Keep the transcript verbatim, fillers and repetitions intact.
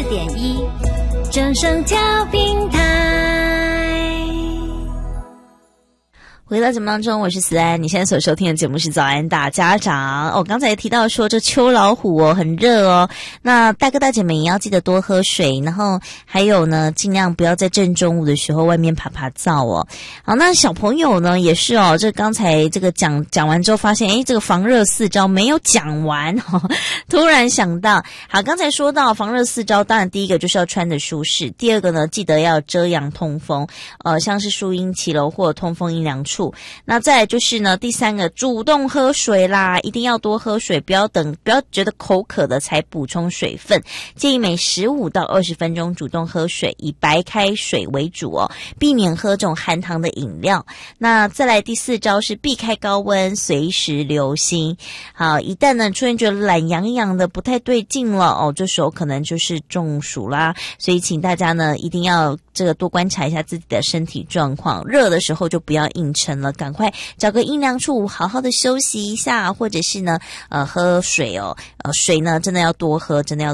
点一，正声调频台。 回到节目当中，我是思安，你现在所收听的节目是早安大家长。哦，刚才提到说这秋老虎哦很热哦，那大哥大姐们也要记得多喝水，然后还有呢尽量不要在正中午的时候外面爬爬灶哦。好，那小朋友呢也是哦，这刚才这个讲讲完之后发现诶这个防热四招没有讲完哦，突然想到，好，刚才说到防热四招，当然第一个就是要穿得舒适，第二个呢记得要遮阳通风，呃像是树荫骑楼或通风阴凉处。那再来就是呢，第三个主动喝水啦，一定要多喝水，不要等不要觉得口渴的才补充水分，建议每十五到二十分钟主动喝水，以白开水为主哦，避免喝这种含糖的饮料。那再来第四招是避开高温，随时留心。好，一旦呢出现觉得懒洋洋的不太对劲了哦，这时候可能就是中暑啦，所以请大家呢一定要这个多观察一下自己的身体状况，热的时候就不要硬撑了，赶快找个阴凉处好好的休息一下，或者是呢呃喝水哦，呃水呢真的要多喝，真的要